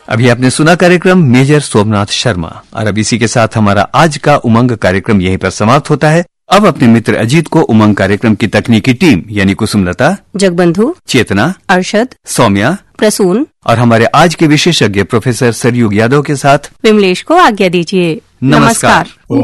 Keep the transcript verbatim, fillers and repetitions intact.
अभी आपने सुना कार्यक्रम मेजर सोमनाथ शर्मा और अब इसी के साथ हमारा आज का उमंग कार्यक्रम यहीं पर समाप्त होता है। अब अपने मित्र अजीत को उमंग कार्यक्रम की तकनीकी टीम यानी कुसुमलता, जगबंधु, चेतना, अरशद, सौम्या, प्रसून और हमारे आज के विशेषज्ञ प्रोफेसर सरयुग यादव के साथ विमलेश को आज्ञा दीजिए। नमस्कार।